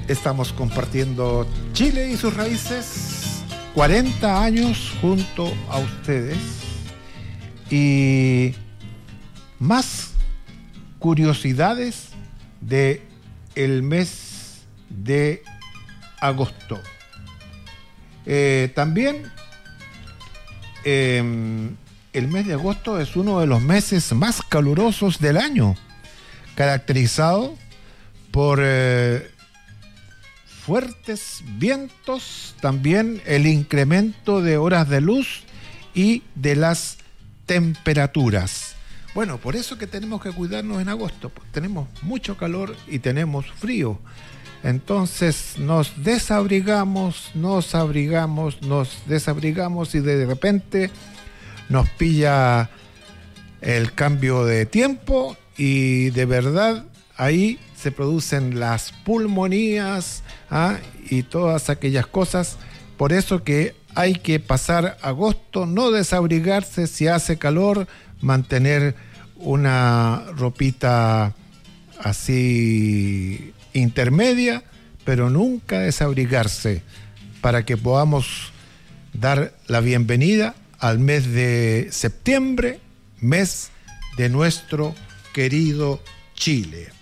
Estamos compartiendo Chile y sus raíces, 40 años junto a ustedes, y más curiosidades de el mes de agosto. También el mes de agosto es uno de los meses más calurosos del año, caracterizado por fuertes vientos, también el incremento de horas de luz y de las temperaturas. Bueno, por eso que tenemos que cuidarnos en agosto, pues tenemos mucho calor y tenemos frío. Entonces nos desabrigamos y de repente nos pilla el cambio de tiempo y de verdad ahí se producen las pulmonías y todas aquellas cosas. Por eso que hay que pasar agosto, no desabrigarse si hace calor, mantener una ropita así intermedia, pero nunca desabrigarse, para que podamos dar la bienvenida al mes de septiembre, mes de nuestro querido Chile.